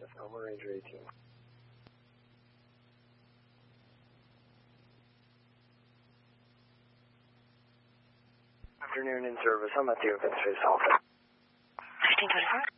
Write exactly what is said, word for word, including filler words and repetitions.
Cessna one Ranger eighteen. Afternoon in service. I'm at the open space office. fifteen twenty-four.